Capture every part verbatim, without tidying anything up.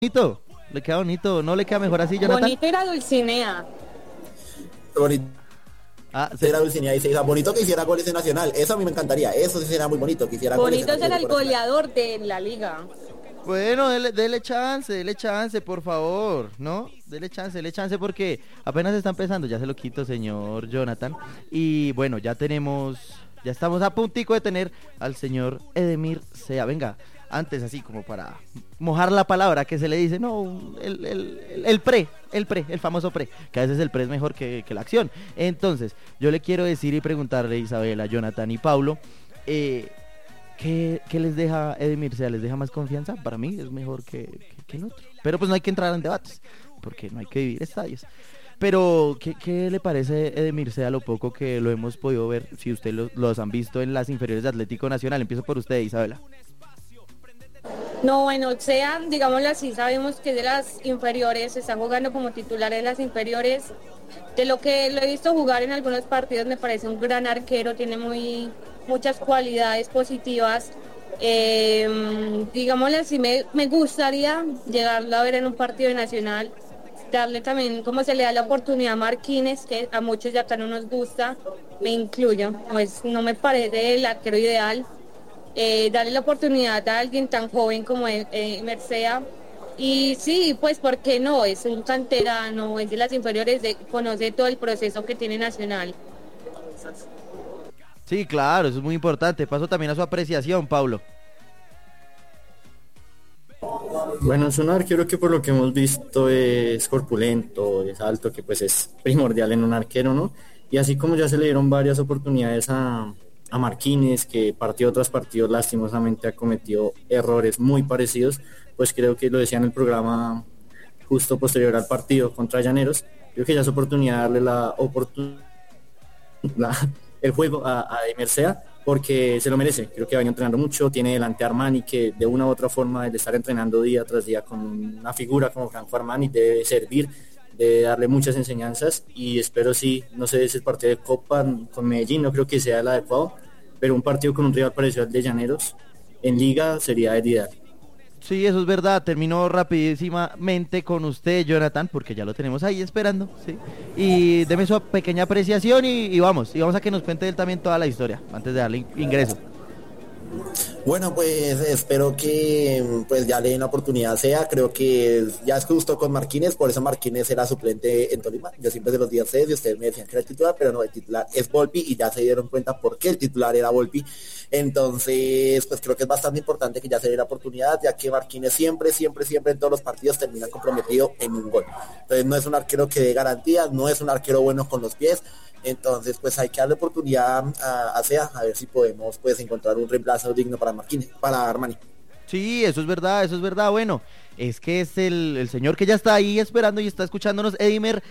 bonito, le queda bonito, ¿no le queda mejor así, Jonathan? Bonito era Dulcinea. Bonito. Ah, se... Era Dulcinea y se dice, bonito que hiciera goles en Nacional. Eso a mí me encantaría. Eso sí sería muy bonito que hiciera goles en Bonito Nacional. era el goleador de la liga. Bueno, dele, dele chance, dele chance, por favor, ¿no? Dele chance, dele chance porque apenas está empezando, ya se lo quito, señor Jonathan. Y bueno, ya tenemos, ya estamos a puntico de tener al señor Edemir Sea. Venga, antes así como para mojar la palabra que se le dice, no, el, el, el, el pre, el pre, el famoso pre, que a veces el pre es mejor que, que la acción. Entonces, yo le quiero decir y preguntarle a Isabela, Jonathan y Paulo, eh... ¿Qué, ¿Qué les deja Edemir Sea? ¿Les deja más confianza? Para mí es mejor que, que, que el otro. Pero pues no hay que entrar en debates, porque no hay que vivir estadios. Pero, ¿qué, qué le parece Edemir Sea lo poco que lo hemos podido ver? Si ustedes los, los han visto en las inferiores de Atlético Nacional. Empiezo por usted, Isabela. No, bueno, Sea, digámoslo así, sabemos que de las inferiores, está jugando como titular en las inferiores. De lo que lo he visto jugar en algunos partidos, me parece un gran arquero, tiene muy muchas cualidades positivas. Eh, digámosle así, me, me gustaría llegarlo a ver en un partido de Nacional, darle también como se le da la oportunidad a Marquines, que a muchos ya acá no nos gusta, me incluyo, pues no me parece el arquero ideal. Eh, darle la oportunidad a alguien tan joven como eh, Mercea. Y sí, pues, ¿por qué no? Es un canterano, es de las inferiores, de, conoce todo el proceso que tiene Nacional. Sí, claro, eso es muy importante. Paso también a su apreciación, Pablo. Bueno, es un arquero que por lo que hemos visto es corpulento, es alto, que pues es primordial en un arquero, ¿no? Y así como ya se le dieron varias oportunidades a, a Marquines, que partido tras partido lastimosamente ha cometido errores muy parecidos, pues creo que lo decía en el programa justo posterior al partido contra Llaneros, creo que ya es oportunidad de darle la oportunidad, el juego a, a Edemir Sea, porque se lo merece. Creo que va entrenando mucho, tiene delante a Armani, que de una u otra forma el estar entrenando día tras día con una figura como Franco Armani debe servir, debe darle muchas enseñanzas, y espero sí, no sé, ese partido de Copa con Medellín no creo que sea el adecuado, pero un partido con un rival parecido al de Llaneros en Liga sería el ideal. Sí, eso es verdad. Terminó rapidísimamente con usted, Jonathan, porque ya lo tenemos ahí esperando, ¿sí? Y deme su pequeña apreciación y, y vamos, y vamos a que nos cuente él también toda la historia, antes de darle ingreso. Bueno, pues espero que pues ya le den la oportunidad Sea, creo que ya es justo con Marquines, por eso Marquines era suplente en Tolima. Yo siempre de los días sé, y ustedes me decían que era el titular, pero no, el titular es Volpi y ya se dieron cuenta por qué el titular era Volpi. Entonces, pues creo que es bastante importante que ya se dé la oportunidad, ya que Marquines siempre, siempre, siempre en todos los partidos termina comprometido en un gol. Entonces no es un arquero que dé garantías, no es un arquero bueno con los pies. Entonces, pues hay que darle oportunidad a, a Sea, a ver si podemos pues encontrar un reemplazo digno para Marquines, para Armani. Sí, eso es verdad, eso es verdad. Bueno, es que es el, el señor que ya está ahí esperando y está escuchándonos, Edemir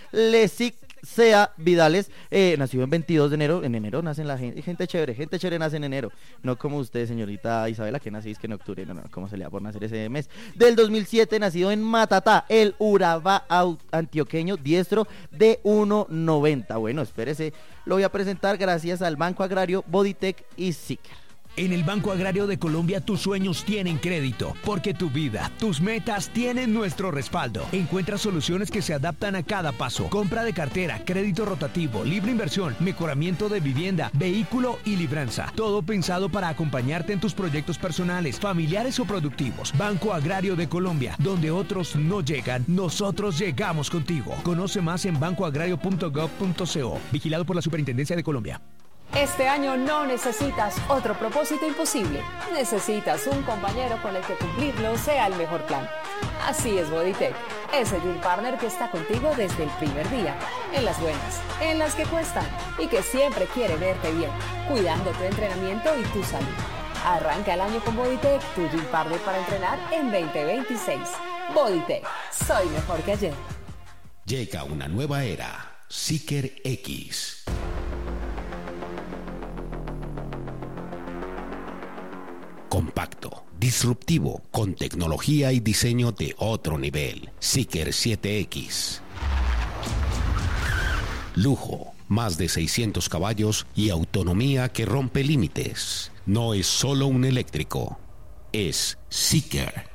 Sea Vidales, eh, nació en veintidós de enero, en enero nacen la gente, gente chévere, gente chévere nace en enero, no como usted, señorita Isabela, que nací es que en octubre, no, no, cómo se le da por nacer ese mes, del dos mil siete, nacido en Matatá, el Urabá antioqueño, diestro de uno noventa. Bueno, espérese, lo voy a presentar gracias al Banco Agrario, Bodytech y Sicker. En el Banco Agrario de Colombia tus sueños tienen crédito, porque tu vida, tus metas tienen nuestro respaldo. Encuentra soluciones que se adaptan a cada paso. Compra de cartera, crédito rotativo, libre inversión, mejoramiento de vivienda, vehículo y libranza. Todo pensado para acompañarte en tus proyectos personales, familiares o productivos. Banco Agrario de Colombia, donde otros no llegan, nosotros llegamos contigo. Conoce más en banco agrario punto gov punto co. Vigilado por la Superintendencia de Colombia. Este año no necesitas otro propósito imposible. Necesitas un compañero con el que cumplirlo sea el mejor plan. Así es Bodytech, ese Gym Partner que está contigo desde el primer día, en las buenas, en las que cuestan y que siempre quiere verte bien, cuidando tu entrenamiento y tu salud. Arranca el año con Bodytech, tu Gym Partner para entrenar en veinte veintiséis. Bodytech, soy mejor que ayer. Llega una nueva era, Sicker X. Compacto, disruptivo, con tecnología y diseño de otro nivel. Sicker siete X. Lujo, más de seiscientos caballos y autonomía que rompe límites. No es solo un eléctrico, es Sicker.